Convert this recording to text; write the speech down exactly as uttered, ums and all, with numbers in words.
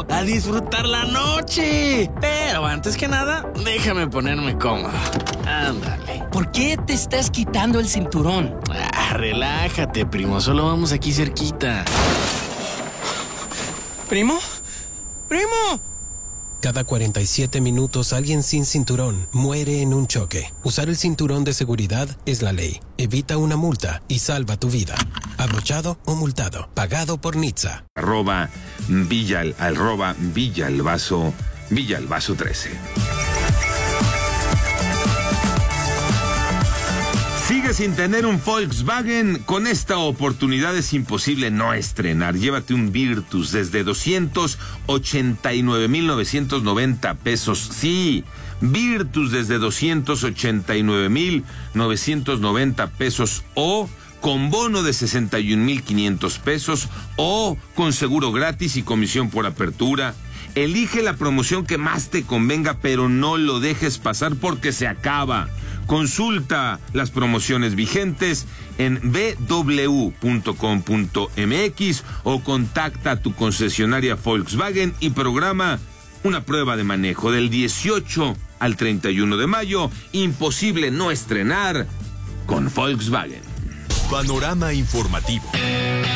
amigo, a disfrutar la noche. Pero antes que nada, déjame ponerme cómodo. Ándale. ¿Por qué te estás quitando el cinturón? Ah, relájate, primo, solo vamos aquí cerquita. ¿Primo? ¡Primo! Cada cuarenta y siete minutos alguien sin cinturón muere en un choque. Usar el cinturón de seguridad es la ley. Evita una multa y salva tu vida. Abrochado o multado. Pagado por N H T S A. Arroba Villa, arroba Villalbazo, Villalbazo trece. ¿Sigues sin tener un Volkswagen? Con esta oportunidad es imposible no estrenar. Llévate un Virtus desde doscientos ochenta y nueve mil novecientos noventa pesos. Sí, Virtus desde doscientos ochenta y nueve mil novecientos noventa pesos o con bono de sesenta y un mil quinientos pesos o con seguro gratis y comisión por apertura. Elige la promoción que más te convenga, pero no lo dejes pasar porque se acaba. Consulta las promociones vigentes en b w punto com punto m x o contacta a tu concesionaria Volkswagen y programa una prueba de manejo del dieciocho al treinta y uno de mayo. Imposible no estrenar con Volkswagen. Panorama informativo.